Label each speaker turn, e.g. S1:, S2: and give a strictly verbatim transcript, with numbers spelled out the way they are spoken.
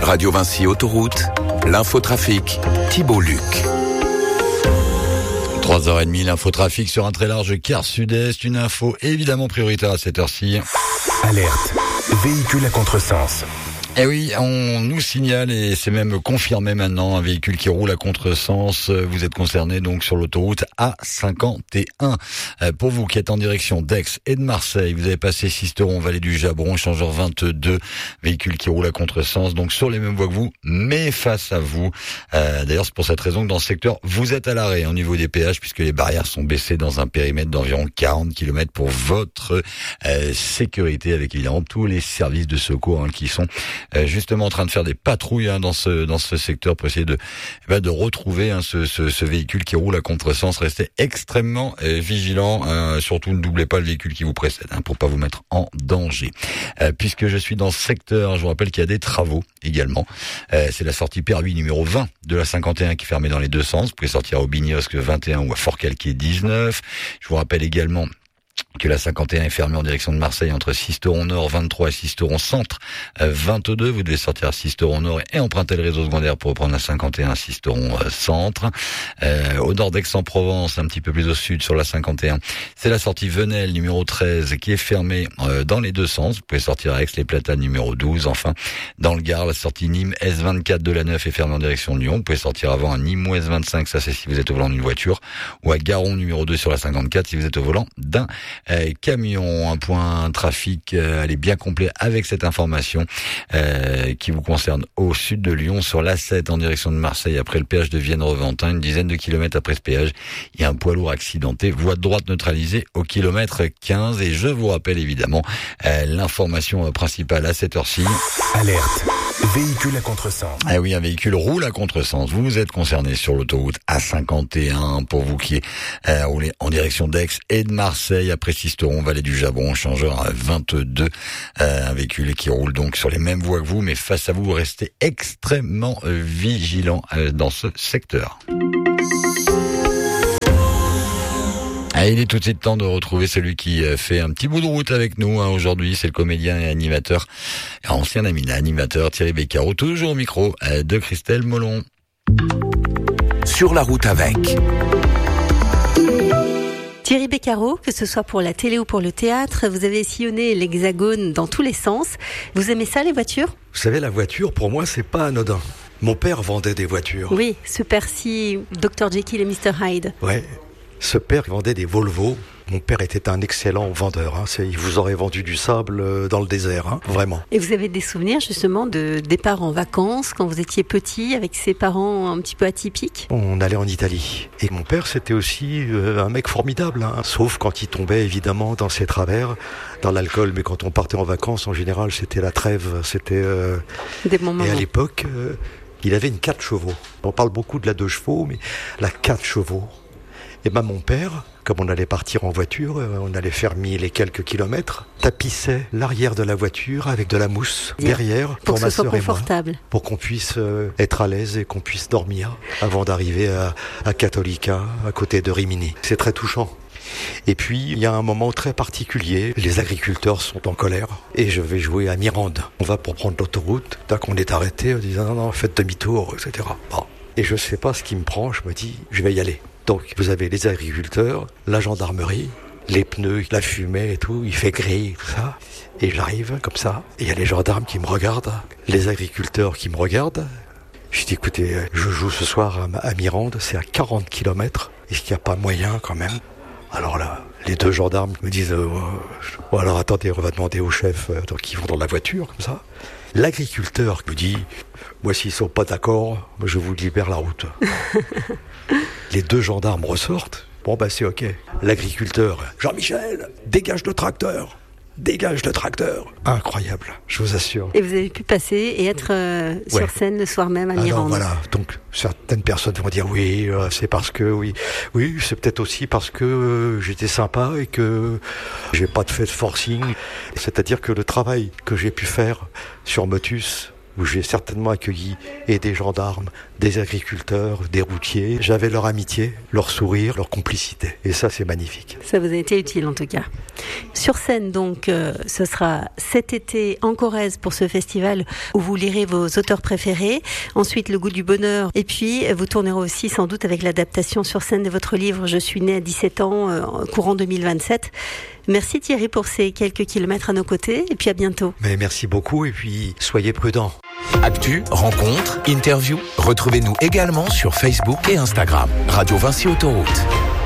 S1: Radio Vinci Autoroute, l'infotrafic, Thibault Luc.
S2: trois heures trente, l'infotrafic sur un très large quart sud-est. Une info évidemment prioritaire à cette heure-ci.
S3: Alerte, véhicule à contresens.
S2: Eh oui, on nous signale, et c'est même confirmé maintenant, un véhicule qui roule à contresens. Vous êtes concerné donc sur l'autoroute A cinquante et un. Pour vous qui êtes en direction d'Aix et de Marseille, vous avez passé Sisteron, vallée du Jabron, échangeur vingt-deux, véhicule qui roule à contresens, donc sur les mêmes voies que vous, mais face à vous. Euh, d'ailleurs, c'est pour cette raison que dans ce secteur, vous êtes à l'arrêt au niveau des péages, puisque les barrières sont baissées dans un périmètre d'environ quarante kilomètres pour votre euh, sécurité, avec évidemment tous les services de secours hein, qui sont Euh, justement en train de faire des patrouilles hein, dans ce dans ce secteur pour essayer de eh ben, de retrouver hein, ce, ce ce véhicule qui roule à contresens. Restez extrêmement euh, vigilant, hein, surtout ne doublez pas le véhicule qui vous précède hein, pour pas vous mettre en danger. Euh, puisque je suis dans ce secteur, je vous rappelle qu'il y a des travaux également. Euh, c'est la sortie Perruis numéro vingt de la cinquante et un qui est fermée dans les deux sens. Vous pouvez sortir à Aubignosc vingt et un ou à Fort-Calquier dix-neuf. Je vous rappelle également que la cinquante et un est fermée en direction de Marseille entre Sisteron Nord vingt-trois et Sisteron Centre vingt-deux. Vous devez sortir à Sisteron Nord et emprunter le réseau secondaire pour reprendre la cinquante et un Sisteron Centre. Euh, au nord d'Aix-en-Provence, un petit peu plus au sud sur la cinquante et un, c'est la sortie Venelle numéro treize qui est fermée euh, dans les deux sens. Vous pouvez sortir à Aix-les-Platanes numéro douze. Enfin, dans le Gard, la sortie Nîmes S vingt-quatre de la neuf est fermée en direction de Lyon. Vous pouvez sortir avant à Nîmes S vingt-cinq, ça c'est si vous êtes au volant d'une voiture, ou à Garon numéro deux sur la cinquante-quatre si vous êtes au volant d'un Euh, camion. Un point trafic, euh, elle est bien complet avec cette information euh, qui vous concerne au sud de Lyon sur l'A sept en direction de Marseille après le péage de Vienne-Reventin, une dizaine de kilomètres après ce péage, il y a un poids lourd accidenté, voie de droite neutralisée au kilomètre quinze. Et je vous rappelle évidemment euh, l'information principale à cette heure-ci.
S3: Alerte, véhicule à contresens.
S2: Ah oui, un véhicule roule à contresens. Vous êtes concerné sur l'autoroute A cinquante et un, pour vous qui euh, roulez en direction d'Aix et de Marseille après Sisteron, vallée du Jabron, échangeur à vingt-deux. Euh, un véhicule qui roule donc sur les mêmes voies que vous, mais face à vous, vous restez extrêmement euh, vigilant euh, dans ce secteur. Ah, il est tout de suite temps de retrouver celui qui fait un petit bout de route avec nous hein, aujourd'hui. C'est le comédien et animateur, ancien ami animateur Thierry Beccaro, toujours au micro euh, de Christelle Molon.
S1: Sur la route avec
S4: Thierry Beccaro, que ce soit pour la télé ou pour le théâtre, vous avez sillonné l'Hexagone dans tous les sens. Vous aimez ça, les voitures ?
S5: Vous savez, la voiture, pour moi, c'est pas anodin. Mon père vendait des voitures.
S4: Oui, ce père-ci, docteur Jekyll et mister Hyde.
S5: Ouais, ce père vendait des Volvo. Mon père était un excellent vendeur. Hein. C'est, il vous aurait vendu du sable dans le désert, hein, vraiment.
S4: Et vous avez des souvenirs justement de départ en vacances quand vous étiez petit, avec ses parents un petit peu atypiques ?
S5: On allait en Italie. Et mon père, c'était aussi euh, un mec formidable. Hein. Sauf quand il tombait évidemment dans ses travers, dans l'alcool. Mais quand on partait en vacances, en général, c'était la trêve. C'était, euh...
S4: Des bons moments.
S5: Et à l'époque, euh, il avait une quatre chevaux. On parle beaucoup de la deux chevaux, mais la quatre chevaux. Et ben mon père, comme on allait partir en voiture, on allait faire mille et quelques kilomètres, tapissait l'arrière de la voiture avec de la mousse derrière pour,
S4: pour
S5: ma
S4: que ce soit
S5: sœur et moi,
S4: confortable,
S5: pour qu'on puisse euh, être à l'aise et qu'on puisse dormir avant d'arriver à, à Cattolica, à côté de Rimini. C'est très touchant. Et puis, il y a un moment très particulier. Les agriculteurs sont en colère et je vais jouer à Mirande. On va pour prendre l'autoroute. Dès qu'on est arrêté, on dit non, non, faites demi-tour, et cetera. Bon. Et je sais pas ce qui me prend, je me dis, je vais y aller. Donc, vous avez les agriculteurs, la gendarmerie, les pneus, la fumée et tout, il fait gris, tout ça. Et j'arrive comme ça, et il y a les gendarmes qui me regardent, les agriculteurs qui me regardent. Je dis, écoutez, je joue ce soir à Mirande, c'est à quarante kilomètres. Est-ce qu'il n'y a pas moyen quand même ? Alors là, les deux gendarmes me disent, euh, oh, alors attendez, on va demander au chef, euh, donc ils vont dans la voiture, comme ça. L'agriculteur me dit, moi s'ils sont pas d'accord, je vous libère la route. Les deux gendarmes ressortent. Bon bah c'est ok. L'agriculteur, Jean-Michel, dégage le tracteur. Dégage le tracteur. Incroyable, je vous assure.
S4: Et vous avez pu passer et être euh, sur ouais. scène le soir même à Mirande.
S5: Alors voilà, donc certaines personnes vont dire oui, euh, c'est parce que oui, oui, c'est peut-être aussi parce que euh, j'étais sympa et que j'ai pas fait de forcing. C'est-à-dire que le travail que j'ai pu faire sur Motus où j'ai certainement accueilli et des gendarmes, des agriculteurs, des routiers. J'avais leur amitié, leur sourire, leur complicité. Et ça, c'est magnifique.
S4: Ça vous a été utile en tout cas. Sur scène, donc, euh, ce sera cet été en Corrèze pour ce festival où vous lirez vos auteurs préférés. Ensuite, Le goût du bonheur. Et puis, vous tournerez aussi sans doute avec l'adaptation sur scène de votre livre « Je suis né à dix-sept ans, euh, courant deux mille vingt-sept ». Merci Thierry pour ces quelques kilomètres à nos côtés et puis à bientôt.
S5: Mais merci beaucoup et puis soyez prudents.
S1: Actu, rencontres, interviews. Retrouvez-nous également sur Facebook et Instagram. Radio Vinci Autoroute.